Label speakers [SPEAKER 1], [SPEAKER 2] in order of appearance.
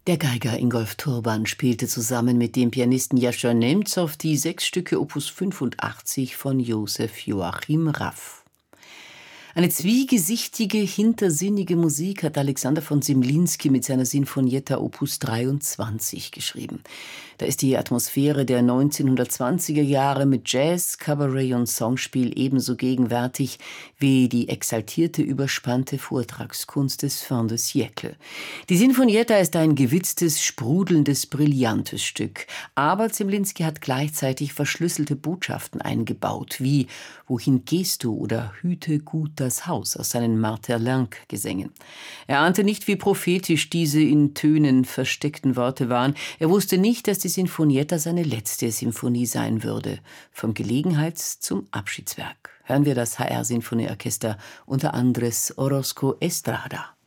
[SPEAKER 1] Der Geiger Ingolf Turban spielte zusammen mit dem Pianisten Jascha Nemzow die 6 Stücke Opus 85 von Josef Joachim Raff. Eine zwiegesichtige, hintersinnige Musik hat Alexander von Semlinsky mit seiner Sinfonietta Opus 23 geschrieben. Da ist die Atmosphäre der 1920er Jahre mit Jazz, Kabarett und Songspiel ebenso gegenwärtig wie die exaltierte, überspannte Vortragskunst des Fin de siècle. Die Sinfonietta ist ein gewitztes, sprudelndes, brillantes Stück. Aber Zemlinsky hat gleichzeitig verschlüsselte Botschaften eingebaut, wie »Wohin gehst du« oder »Hüte gut das Haus« aus seinen Martin-Lenk-Gesängen. Er ahnte nicht, wie prophetisch diese in Tönen versteckten Worte waren. Er wusste nicht, dass die Sinfonietta seine letzte Symphonie sein würde. Vom Gelegenheits- zum Abschiedswerk. Hören wir das HR-Sinfonieorchester unter Andrés Orozco Estrada.